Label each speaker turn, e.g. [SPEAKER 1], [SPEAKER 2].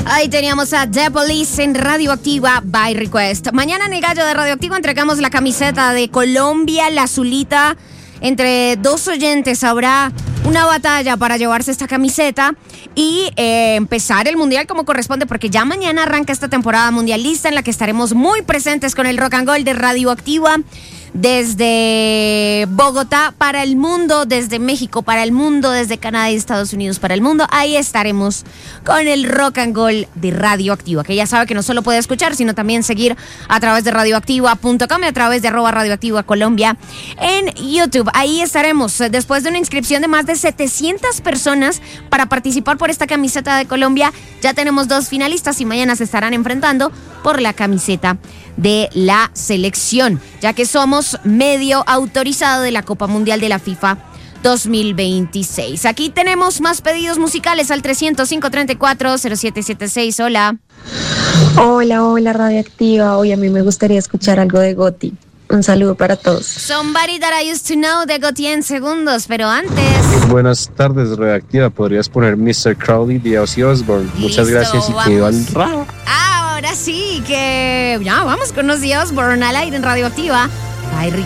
[SPEAKER 1] Ahí teníamos a The Police en Radioactiva by Request. Mañana en el Gallo de Radioactiva entregamos la camiseta de Colombia, la azulita. Entre dos oyentes habrá una batalla para llevarse esta camiseta y empezar el mundial como corresponde, porque ya mañana arranca esta temporada mundialista en la que estaremos muy presentes con el Rock and Roll de Radioactiva. Desde Bogotá para el mundo, desde México para el mundo, desde Canadá y Estados Unidos para el mundo. Ahí estaremos con el Rock and Roll de Radioactiva, que ya sabe que no solo puede escuchar, sino también seguir a través de radioactiva.com y a través de @radioactiva Colombia en YouTube. Ahí estaremos después de una inscripción de más de 700 personas para participar por esta camiseta de Colombia. Ya tenemos 2 finalistas y mañana se estarán enfrentando por la camiseta de la selección, ya que somos medio autorizado de la Copa Mundial de la FIFA 2026. Aquí tenemos más pedidos musicales al 305-34-0776. Hola.
[SPEAKER 2] Hola, Radioactiva. Hoy a mí me gustaría escuchar algo de Gotti. Un saludo para todos.
[SPEAKER 1] Somebody That I Used to Know de Gotti en segundos, pero antes...
[SPEAKER 3] Buenas tardes, Radioactiva. ¿Podrías poner Mr. Crowley de Ozzy Osbourne? Muchas gracias y que iban raro.
[SPEAKER 1] Ahora sí que... Ya, vamos con Ozzy Osbourne al aire en Radioactiva. Ay,